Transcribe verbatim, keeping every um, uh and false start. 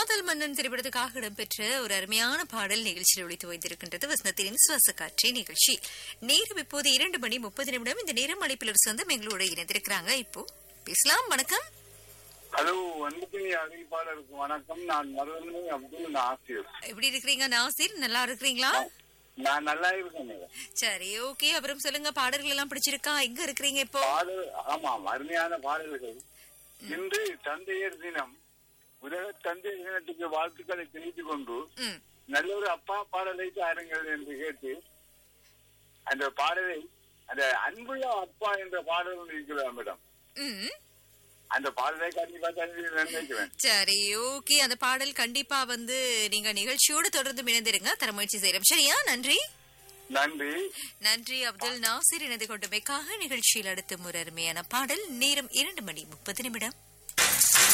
காதல் மன்னன் திரைப்படத்துக்காக இடம்பெற்ற ஒரு அருமையான பாடல் நிகழ்ச்சியில் ஒழித்து வைத்திருக்கின்றது வசந்தத்தின் சுவாச காட்சி நிகழ்ச்சி. நேரம் இப்போது இரண்டு மணி முப்பது நிமிடம். இந்த நேரம் அழைப்பில் ஒரு சொந்தம் எங்களோட இணைந்திருக்கிறாங்க. இப்போ பேசலாம். வணக்கம். ஹலோ, அன்புக்குரிய அறிவிப்பாளருக்கு வணக்கம். நான் மருதமணி அப்துல் நாசிர். எப்படி இருக்கிறீங்க நாசிர்? நல்லா இருக்கிறீங்களா? நான் நல்லா இருக்கேன். சரி, ஓகே. அப்புறம் சொல்லுங்க, பாடல்கள் எல்லாம் பிடிச்சிருக்கா? எங்க இருக்கிறீங்க இப்போ? பாடல், ஆமாம், அருமையான பாடல்கள். இன்று தந்தையர் தினம். உலக தந்தையர் தினத்துக்கு வாழ்த்துக்களை தெரிவித்துக் கொண்டு நல்ல ஒரு அப்பா பாடலை தாருங்கள் என்று கேட்டு அந்த பாடலை, அந்த அன்புள்ள அப்பா என்ற பாடல் இருக்கிறார் மேடம். அந்த பாடலை கண்டிப்பா நினைக்கிறேன். சரி, ஓகே. அந்த பாடல் கண்டிப்பா வந்து நீங்க நிகழ்ச்சியோடு தொடர்ந்து இணைந்திருங்க. தர முயற்சி செய்யறோம். சரியா? நன்றி. நன்றி நன்றி அப்துல் நாசிர் இணைந்து கொண்டமைக்காக. நிகழ்ச்சியில் அடுத்த ஒரு அருமையான பாடல். நேரம் இரண்டு மணி முப்பது நிமிடம்.